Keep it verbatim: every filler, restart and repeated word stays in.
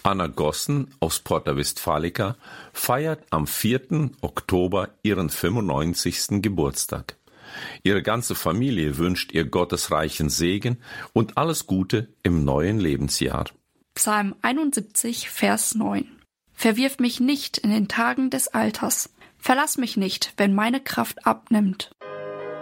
Anna Gossen aus Porta Westfalica feiert am vierten Oktober ihren fünfundneunzigsten Geburtstag. Ihre ganze Familie wünscht ihr Gottes reichen Segen und alles Gute im neuen Lebensjahr. Psalm einundsiebzig, Vers neun. Verwirf mich nicht in den Tagen des Alters. Verlass mich nicht, wenn meine Kraft abnimmt.